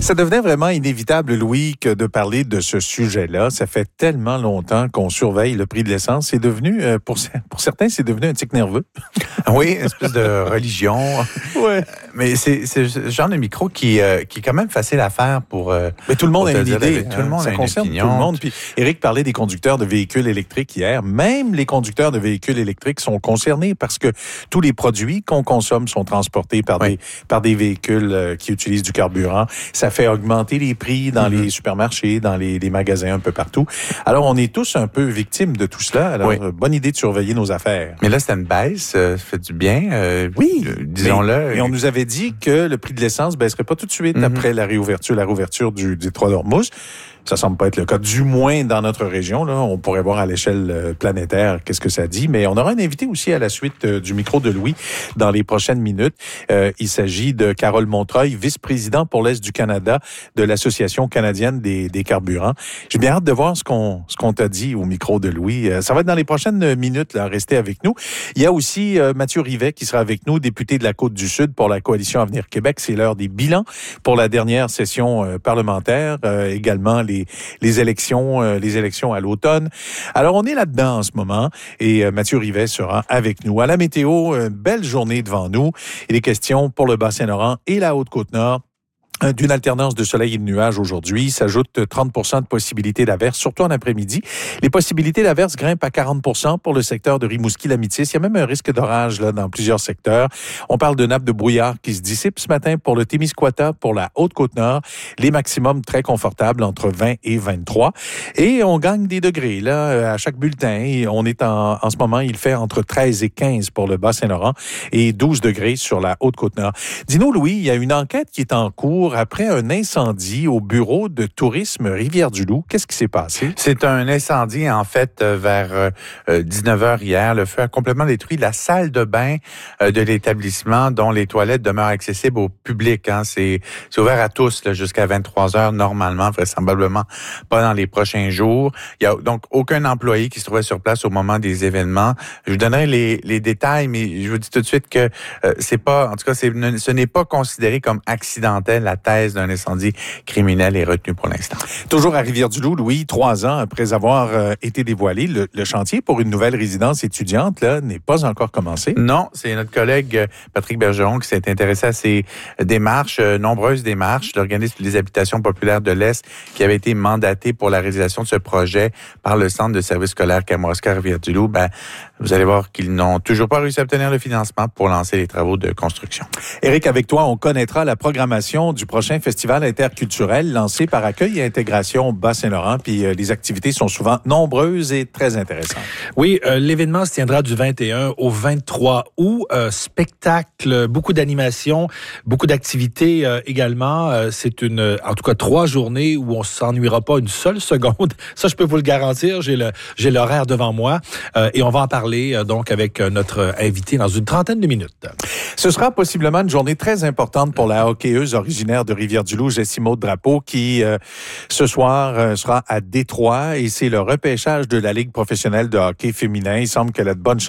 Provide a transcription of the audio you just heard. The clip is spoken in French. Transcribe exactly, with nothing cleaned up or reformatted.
Ça devenait vraiment inévitable, Louis, que de parler de ce sujet-là. Ça fait tellement longtemps qu'on surveille le prix de l'essence. C'est devenu, euh, pour, pour certains, c'est devenu un tic nerveux. Oui, une espèce de religion. Ouais. Mais c'est, c'est ce genre de micro qui, euh, qui est quand même facile à faire pour... Euh, Mais tout le monde a une dire, idée. Tout le monde ça a une concerne opinion. tout le monde. Puis Éric parlait des conducteurs de véhicules électriques hier. Même les conducteurs de véhicules électriques sont concernés parce que tous les produits qu'on consomme sont transportés par, oui. des, par des véhicules euh, qui utilisent du carburant. Ça fait augmenter les prix dans mm-hmm. les supermarchés, dans les, les magasins un peu partout. Alors, on est tous un peu victimes de tout cela. Alors, oui. bonne idée de surveiller nos affaires. Mais là, c'est une baisse. Ça fait du bien. Euh, oui. Euh, disons-le. Et on nous avait dit que le prix de l'essence ne baisserait pas tout de suite mm-hmm. après la réouverture, la réouverture du détroit d'Ormuz. Ça semble pas être le cas, du moins dans notre région. Là, on pourrait voir à l'échelle planétaire qu'est-ce que ça dit. Mais on aura un invité aussi à la suite euh, du micro de Louis dans les prochaines minutes. Euh, il s'agit de Carole Montreuil, vice-président pour l'Est du Canada de l'Association canadienne des, des carburants. J'ai bien hâte de voir ce qu'on, ce qu'on t'a dit au micro de Louis. Euh, ça va être dans les prochaines minutes. Là, restez avec nous. Il y a aussi euh, Mathieu Rivet qui sera avec nous, député de la Côte-du-Sud pour la Coalition Avenir Québec. C'est l'heure des bilans pour la dernière session euh, parlementaire. Euh, également les les élections, euh, les élections à l'automne. Alors, on est là-dedans en ce moment et euh, Mathieu Rivet sera avec nous. À la météo, une belle journée devant nous. Il est question pour le Bas-Saint-Laurent et la Haute-Côte-Nord d'une alternance de soleil et de nuages aujourd'hui. S'ajoute trente pour cent de possibilités d'averses, surtout en après-midi. Les possibilités d'averses grimpent à quarante pour cent pour le secteur de Rimouski-Lamitis. Il y a même un risque d'orage là dans plusieurs secteurs. On parle de nappes de brouillard qui se dissipent ce matin pour le Témiscouata, pour la Haute-Côte-Nord. Les maximums très confortables entre vingt et vingt-trois. Et on gagne des degrés là à chaque bulletin. Et on est en, en ce moment, il fait entre treize et quinze pour le Bas-Saint-Laurent et douze degrés sur la Haute-Côte-Nord. Dis-nous, Louis, il y a une enquête qui est en cours après un incendie au bureau de tourisme Rivière-du-Loup. Qu'est-ce qui s'est passé? C'est un incendie, en fait, vers euh, dix-neuf heures hier. Le feu a complètement détruit la salle de bain euh, de l'établissement dont les toilettes demeurent accessibles au public. Hein. C'est, c'est ouvert à tous là, jusqu'à vingt-trois heures normalement, vraisemblablement pas dans les prochains jours. Il y a donc aucun employé qui se trouvait sur place au moment des événements. Je vous donnerai les, les détails, mais je vous dis tout de suite que euh, c'est pas, en tout cas, c'est, ce n'est pas considéré comme accidentel. La thèse d'un incendie criminel est retenue pour l'instant. Toujours à Rivière-du-Loup, Louis, trois ans après avoir euh, été dévoilé, le, le chantier pour une nouvelle résidence étudiante là n'est pas encore commencé. Non, c'est notre collègue Patrick Bergeron qui s'est intéressé à ces démarches, euh, nombreuses démarches. L'organisme des habitations populaires de l'Est qui avait été mandaté pour la réalisation de ce projet par le Centre de services scolaires Kamouraska Rivière-du-Loup. Ben, vous allez voir qu'ils n'ont toujours pas réussi à obtenir le financement pour lancer les travaux de construction. Éric, avec toi, on connaîtra la programmation du prochain festival interculturel lancé par Accueil et Intégration Bas-Saint-Laurent. Puis euh, les activités sont souvent nombreuses et très intéressantes. Oui, euh, l'événement se tiendra du vingt et un au vingt-trois août. Euh, spectacle, beaucoup d'animations, beaucoup d'activités euh, également. Euh, c'est une, en tout cas, trois journées où on s'ennuiera pas une seule seconde. Ça, je peux vous le garantir. J'ai le, j'ai l'horaire devant moi euh, et on va en parler euh, donc avec euh, notre invité dans une trentaine de minutes. Ce sera possiblement une journée très importante pour la hockeyeuse originaire de Rivière-du-Loup, Jessie-Maude Drapeau, qui euh, ce soir euh, sera à Détroit et c'est le repêchage de la Ligue professionnelle de hockey féminin. Il semble qu'elle a de bonnes chances